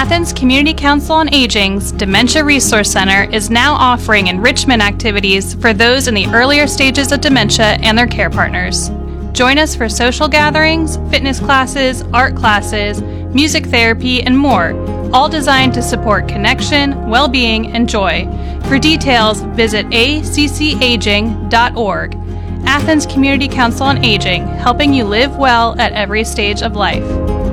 Athens Community Council on Aging's Dementia Resource Center is now offering enrichment activities for those in the earlier stages of dementia and their care partners. Join us for social gatherings, fitness classes, art classes, music therapy, and more, all designed to support connection, well-being, and joy. For details, visit accaging.org. Athens Community Council on Aging, helping you live well at every stage of life.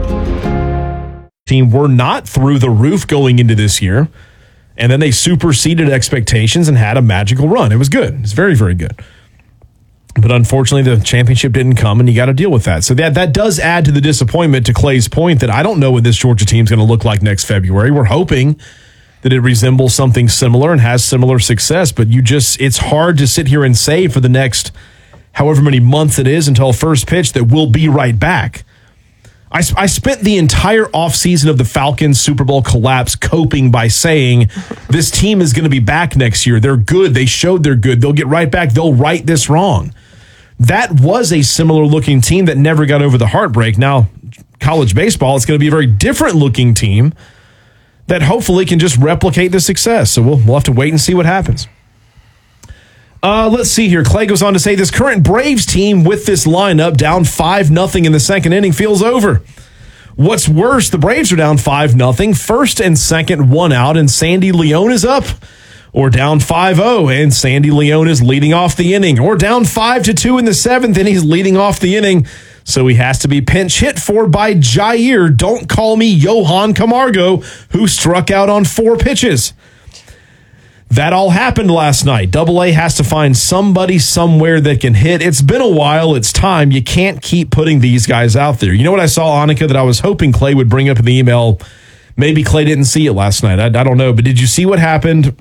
Team were not through the roof going into this year, and then they superseded expectations and had a magical run. It was good. It's very, very good. But unfortunately, the championship didn't come, and you got to deal with that. So that does add to the disappointment, to Clay's point, that I don't know what this Georgia team is going to look like next February. We're hoping that it resembles something similar and has similar success, but it's hard to sit here and say for the next however many months it is until first pitch that we'll be right back. I spent the entire offseason of the Falcons Super Bowl collapse coping by saying this team is going to be back next year. They're good. They showed they're good. They'll get right back. They'll right this wrong. That was a similar looking team that never got over the heartbreak. Now, college baseball, it's going to be a very different looking team that hopefully can just replicate the success. So we'll have to wait and see what happens. Let's see here. Clay goes on to say this current Braves team with this lineup down 5-0 in the second inning feels over. What's worse, the Braves are down 5-0, first and second, one out, and Sandy León is up. Or down 5-0, and Sandy León is leading off the inning. Or down 5-2 in the seventh, and he's leading off the inning. So he has to be pinch hit for by Jair, don't call me Johan Camargo, who struck out on 4 pitches. That all happened last night. AA has to find somebody somewhere that can hit. It's been a while. It's time. You can't keep putting these guys out there. You know what I saw, Annika, that I was hoping Clay would bring up in the email? Maybe Clay didn't see it last night. I don't know. But did you see what happened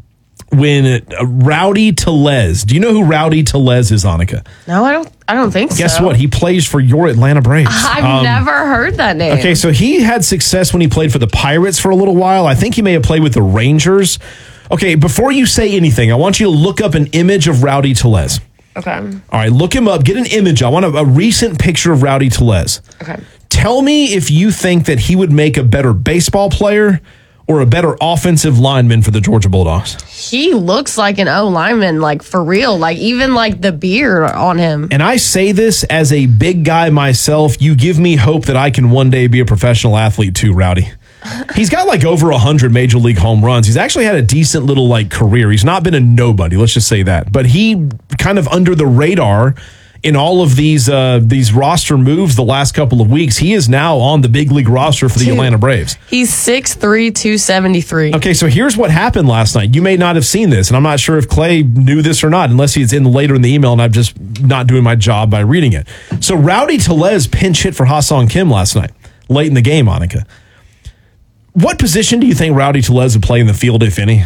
when Rowdy Tellez? Do you know who Rowdy Tellez is, Annika? No, I don't think so. Guess what? He plays for your Atlanta Braves. I've never heard that name. Okay, so he had success when he played for the Pirates for a little while. I think he may have played with the Rangers. Okay, before you say anything, I want you to look up an image of Rowdy Tellez. Okay. All right, look him up. Get an image. I want a recent picture of Rowdy Tellez. Okay. Tell me if you think that he would make a better baseball player or a better offensive lineman for the Georgia Bulldogs. He looks like an O lineman, like for real, like even like the beard on him. And I say this as a big guy myself. You give me hope that I can one day be a professional athlete too, Rowdy. He's got like over 100 major league home runs. He's actually had a decent little like career. He's not been a nobody, let's just say that. But he kind of under the radar in all of these roster moves the last couple of weeks. He is now on the big league roster for the Atlanta Braves. He's 6'3", 273. Okay, so here's what happened last night. You may not have seen this, and I'm not sure if Clay knew this or not, unless he's in later in the email and I'm just not doing my job by reading it. So Rowdy Tellez pinch hit for Ha-Seong Kim last night, late in the game, Annika. What position do you think Rowdy Tellez would play in the field, if any?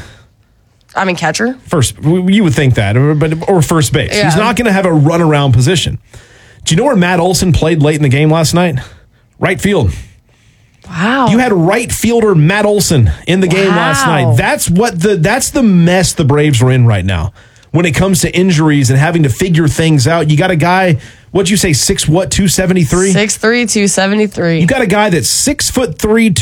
I mean, catcher? First, you would think that, or first base. Yeah. He's not going to have a runaround position. Do you know where Matt Olson played late in the game last night? Right field. Wow. You had right fielder Matt Olson in the game last night. That's the mess the Braves are in right now. When it comes to injuries and having to figure things out, you got a guy, what'd you say, 273? 6'3", 273. You got a guy that's 6'3",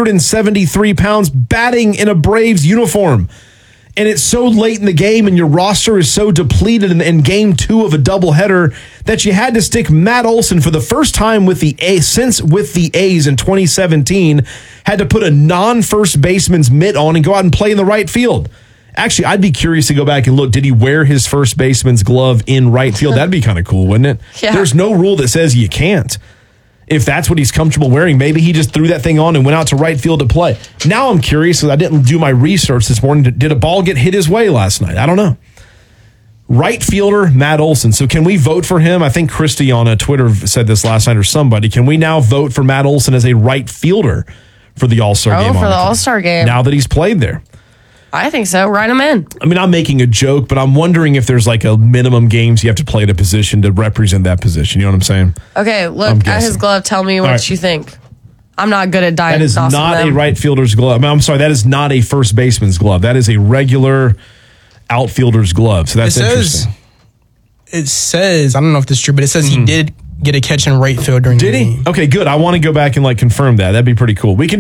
273 pounds, batting in a Braves uniform. And it's so late in the game and your roster is so depleted in game 2 of a doubleheader that you had to stick Matt Olson for the first time with the A's in 2017, had to put a non-first baseman's mitt on and go out and play in the right field. Actually, I'd be curious to go back and look. Did he wear his first baseman's glove in right field? That'd be kind of cool, wouldn't it? Yeah. There's no rule that says you can't. If that's what he's comfortable wearing, maybe he just threw that thing on and went out to right field to play. Now I'm curious, because I didn't do my research this morning. Did a ball get hit his way last night? I don't know. Right fielder, Matt Olson. So can we vote for him? I think Christy on Twitter said this last night, or somebody. Can we now vote for Matt Olson as a right fielder for the All-Star game? Oh, for the All-Star game. Now that he's played there. I think so. Write him in. I mean, I'm making a joke, but I'm wondering if there's like a minimum games you have to play at a position to represent that position. You know what I'm saying? Okay, look at his glove. Tell me what you think. I'm not good at diagnosing. That is not a right fielder's glove. I'm sorry, that is not a first baseman's glove. That is a regular outfielder's glove. So that's interesting. It says, I don't know if this is true, but it says he did get a catch in right field during the game. Did he? Okay, good. I want to go back and like confirm that. That'd be pretty cool. We can